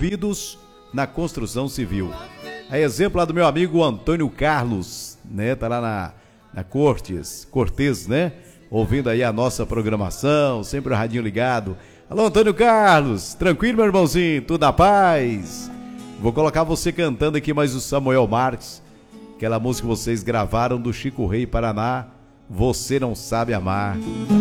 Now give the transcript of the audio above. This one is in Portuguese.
envolvidos na construção civil. É exemplo lá do meu amigo Antônio Carlos, né? Tá lá na Cortês, né? Ouvindo aí a nossa programação, sempre o radinho ligado. Alô, Antônio Carlos, tranquilo, meu irmãozinho? Tudo na paz? Vou colocar você cantando aqui mais o Samuel Marques, aquela música que vocês gravaram do Chico Rei Paraná, Você Não Sabe Amar.